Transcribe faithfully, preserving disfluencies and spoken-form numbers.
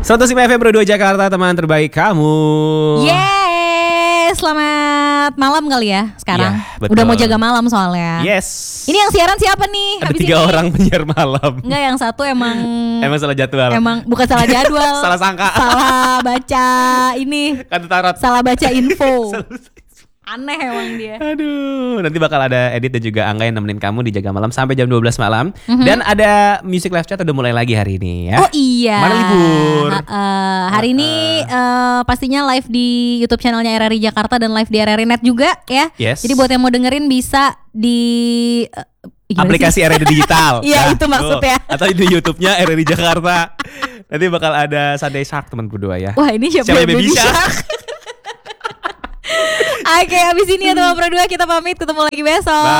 seratus lima F M Pro dua Jakarta, teman terbaik kamu. Yeay, selamat malam kali ya sekarang. Ya, betul. Udah mau jaga malam soalnya. Yes. Ini yang siaran siapa nih? Ada habis tiga ini? orang penyiar malam. Enggak, yang satu emang Emang salah jadwal. Emang bukan salah jadwal. Salah sangka. Salah baca ini. Kan tarot. Salah baca info. Aneh emang dia. Aduh, nanti bakal ada Edit dan juga Angga yang nemenin kamu di Jaga Malam sampai jam dua belas malam. Mm-hmm. Dan ada Music Live Chat udah mulai lagi hari ini ya. Oh iya. Mana libur? Ha, uh, hari uh, ini uh, pastinya live di YouTube channelnya R R I Jakarta dan live di R R I Net juga ya. Yes. Jadi buat yang mau dengerin bisa di uh, aplikasi R R I Digital. Iya, nah, itu maksudnya. Tuh. Atau di YouTube-nya R R I Jakarta. Nanti bakal ada Sunday Shark teman berdua ya. Wah, ini siapa, siapa yang Baby Shark? Shark? Oke, abis ini ya teman berdua kita pamit, ketemu lagi besok. Bye.